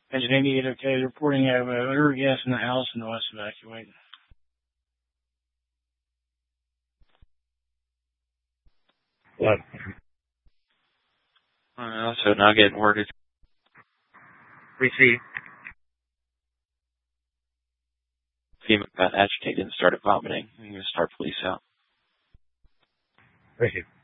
Engine 88, okay, reporting of odor gas in the house and must evacuate. What? So now getting worded. Receive. Female got agitated and started vomiting. I'm going to start police out. Receive.